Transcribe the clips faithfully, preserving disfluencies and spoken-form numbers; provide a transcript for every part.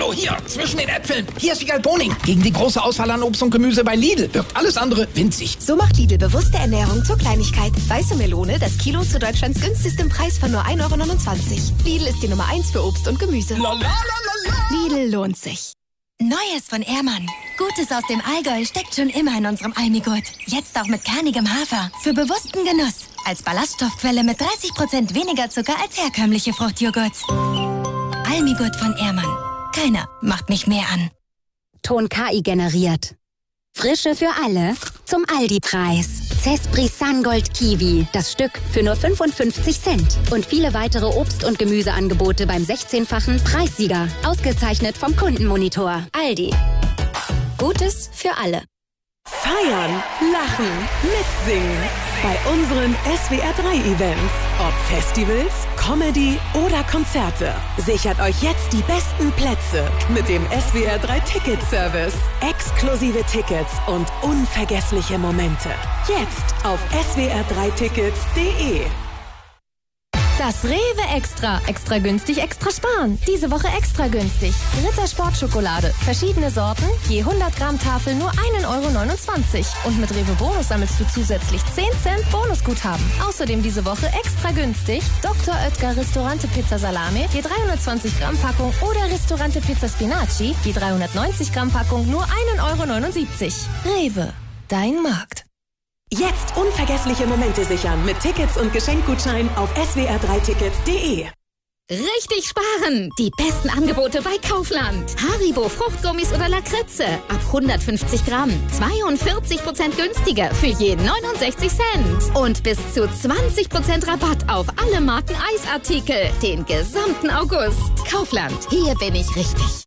Hallo, hier, zwischen den Äpfeln. Hier ist Wiegald Boning. Gegen die große Auswahl an Obst und Gemüse bei Lidl wirkt alles andere winzig. So macht Lidl bewusste Ernährung zur Kleinigkeit. Weiße Melone, das Kilo zu Deutschlands günstigstem Preis von nur ein Euro neunundzwanzig. Lidl ist die Nummer eins für Obst und Gemüse. Lidl lohnt sich. Neues von Ehrmann. Gutes aus dem Allgäu steckt schon immer in unserem Almigurt. Jetzt auch mit kernigem Hafer. Für bewussten Genuss. Als Ballaststoffquelle mit dreißig Prozent weniger Zucker als herkömmliche Fruchtjoghurts. Almigurt von Ehrmann. Keiner macht mich mehr an. Ton K I generiert. Frische für alle zum Aldi-Preis. Zespri Sungold Kiwi. Das Stück für nur fünfundfünfzig Cent. Und viele weitere Obst- und Gemüseangebote beim sechzehnfachen Preissieger. Ausgezeichnet vom Kundenmonitor. Aldi. Gutes für alle. Feiern, lachen, mitsingen. Bei unseren S W R drei Events. Ob Festivals, Comedy oder Konzerte. Sichert euch jetzt die besten Plätze mit dem S W R drei Ticket Service. Exklusive Tickets und unvergessliche Momente. Jetzt auf s w r drei tickets punkt de. Das Rewe Extra. Extra günstig, extra sparen. Diese Woche extra günstig. Ritter Sportschokolade. Verschiedene Sorten. Je hundert Gramm Tafel nur ein Euro neunundzwanzig. Und mit Rewe Bonus sammelst du zusätzlich zehn Cent Bonusguthaben. Außerdem diese Woche extra günstig. Doktor Oetker Ristorante Pizza Salami. Je dreihundertzwanzig Gramm Packung. Oder Ristorante Pizza Spinaci. Je dreihundertneunzig Gramm Packung nur ein Euro neunundsiebzig. Rewe. Dein Markt. Jetzt unvergessliche Momente sichern mit Tickets und Geschenkgutschein auf s w r drei tickets punkt de. Richtig sparen! Die besten Angebote bei Kaufland. Haribo, Fruchtgummis oder Lakritze. Ab hundertfünfzig Gramm. zweiundvierzig Prozent günstiger für je neunundsechzig Cent. Und bis zu zwanzig Prozent Rabatt auf alle Marken Eisartikel. Den gesamten August. Kaufland. Hier bin ich richtig.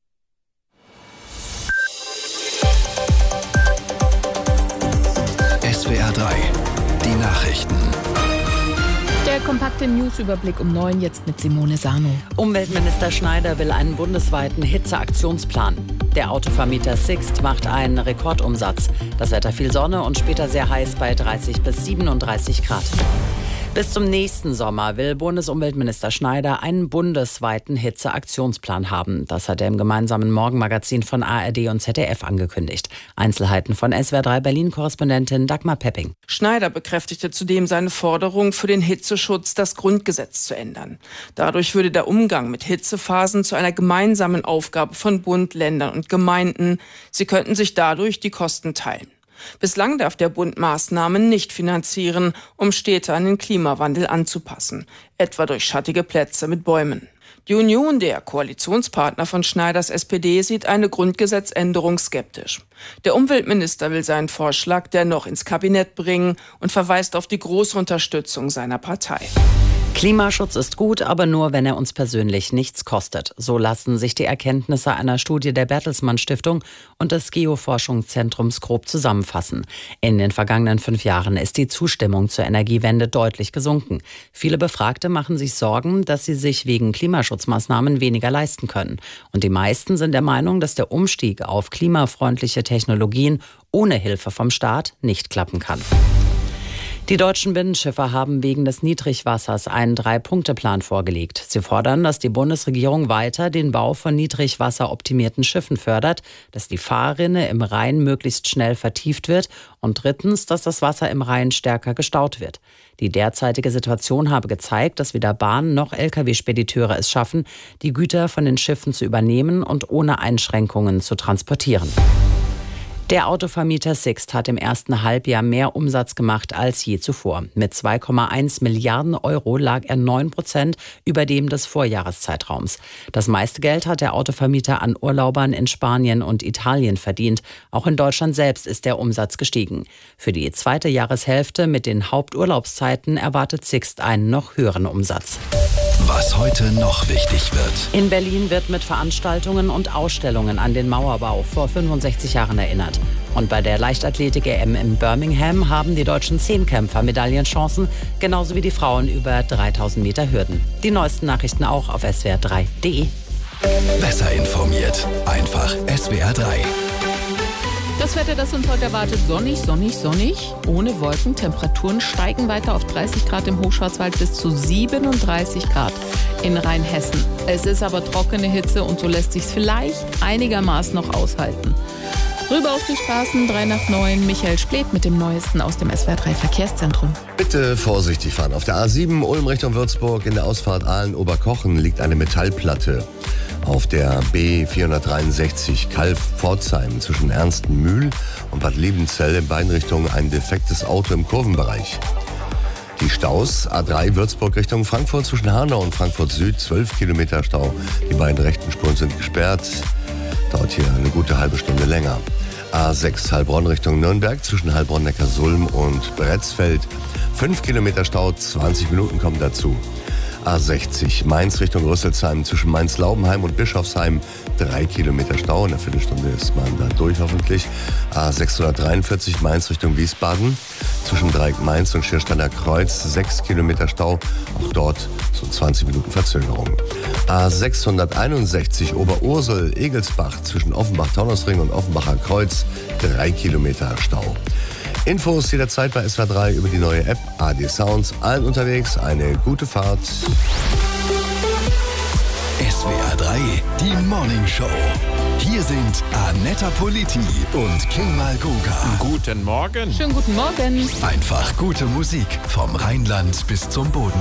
S W R drei, die Nachrichten. Der kompakte Newsüberblick um neun, jetzt mit Simone Sano. Umweltminister Schneider will einen bundesweiten Hitzeaktionsplan. Der Autovermieter Sixt macht einen Rekordumsatz. Das Wetter viel Sonne und später sehr heiß bei dreißig bis siebenunddreißig Grad. Bis zum nächsten Sommer will Bundesumweltminister Schneider einen bundesweiten Hitzeaktionsplan haben. Das hat er im gemeinsamen Morgenmagazin von A R D und Z D F angekündigt. Einzelheiten von S W R drei Berlin-Korrespondentin Dagmar Pepping. Schneider bekräftigte zudem seine Forderung, für den Hitzeschutz das Grundgesetz zu ändern. Dadurch würde der Umgang mit Hitzephasen zu einer gemeinsamen Aufgabe von Bund, Ländern und Gemeinden. Sie könnten sich dadurch die Kosten teilen. Bislang darf der Bund Maßnahmen nicht finanzieren, um Städte an den Klimawandel anzupassen, etwa durch schattige Plätze mit Bäumen. Die Union, der Koalitionspartner von Schneiders S P D, sieht eine Grundgesetzänderung skeptisch. Der Umweltminister will seinen Vorschlag dennoch ins Kabinett bringen und verweist auf die große Unterstützung seiner Partei. Klimaschutz ist gut, aber nur, wenn er uns persönlich nichts kostet. So lassen sich die Erkenntnisse einer Studie der Bertelsmann Stiftung und des Geoforschungszentrums grob zusammenfassen. In den vergangenen fünf Jahren ist die Zustimmung zur Energiewende deutlich gesunken. Viele Befragte machen sich Sorgen, dass sie sich wegen Klimaschutzmaßnahmen weniger leisten können. Und die meisten sind der Meinung, dass der Umstieg auf klimafreundliche Technologien ohne Hilfe vom Staat nicht klappen kann. Die deutschen Binnenschiffer haben wegen des Niedrigwassers einen Drei-Punkte-Plan vorgelegt. Sie fordern, dass die Bundesregierung weiter den Bau von niedrigwasseroptimierten Schiffen fördert, dass die Fahrrinne im Rhein möglichst schnell vertieft wird und drittens, dass das Wasser im Rhein stärker gestaut wird. Die derzeitige Situation habe gezeigt, dass weder Bahn noch L K W-Spediteure es schaffen, die Güter von den Schiffen zu übernehmen und ohne Einschränkungen zu transportieren. Der Autovermieter Sixt hat im ersten Halbjahr mehr Umsatz gemacht als je zuvor. Mit zwei Komma eins Milliarden Euro lag er neun Prozent über dem des Vorjahreszeitraums. Das meiste Geld hat der Autovermieter an Urlaubern in Spanien und Italien verdient. Auch in Deutschland selbst ist der Umsatz gestiegen. Für die zweite Jahreshälfte mit den Haupturlaubszeiten erwartet Sixt einen noch höheren Umsatz. Was heute noch wichtig wird. In Berlin wird mit Veranstaltungen und Ausstellungen an den Mauerbau vor fünfundsechzig Jahren erinnert. Und bei der Leichtathletik-E M in Birmingham haben die deutschen Zehnkämpfer Medaillenchancen, genauso wie die Frauen über dreitausend Meter Hürden. Die neuesten Nachrichten auch auf s w r drei punkt de. Besser informiert. Einfach S W R drei. Das Das Wetter, das uns heute erwartet, sonnig, sonnig, sonnig, ohne Wolken. Temperaturen steigen weiter auf dreißig Grad im Hochschwarzwald bis zu siebenunddreißig Grad in Rheinhessen. Es ist aber trockene Hitze und so lässt sich es vielleicht einigermaßen noch aushalten. Rüber auf die Straßen, drei nach neun. Michael Splet mit dem Neuesten aus dem S W R drei Verkehrszentrum. Bitte vorsichtig fahren. Auf der A sieben Ulm Richtung Würzburg in der Ausfahrt Aalen-Oberkochen liegt eine Metallplatte. Auf der B vierhundertdreiundsechzig Kalf-Pforzheim zwischen Ernstenmühl und Bad Liebenzell in beiden Richtungen ein defektes Auto im Kurvenbereich. Die Staus A drei Würzburg Richtung Frankfurt zwischen Hanau und Frankfurt Süd, zwölf Kilometer Stau. Die beiden rechten Spuren sind gesperrt. Dauert hier eine gute halbe Stunde länger. A sechs Heilbronn Richtung Nürnberg zwischen Heilbronn-Neckarsulm und Bretzfeld. fünf Kilometer Stau, zwanzig Minuten kommen dazu. A sechzig Mainz Richtung Rüsselsheim zwischen Mainz-Laubenheim und Bischofsheim. drei Kilometer Stau, in einer Viertelstunde ist man da durch hoffentlich. A sechshundertdreiundvierzig Mainz Richtung Wiesbaden zwischen Dreieck-Mainz und Schiersteiner Kreuz. sechs Kilometer Stau, auch dort so zwanzig Minuten Verzögerung. A sechshunderteinundsechzig Oberursel-Egelsbach zwischen Offenbach-Taunusring und Offenbacher Kreuz. drei Kilometer Stau. Infos jederzeit bei S W R drei über die neue App A D Sounds. Allen unterwegs eine gute Fahrt. S W R drei, die Morning Show. Hier sind Annetta Politi und Kemal Goga. Guten Morgen. Schönen guten Morgen. Einfach gute Musik vom Rheinland bis zum Boden.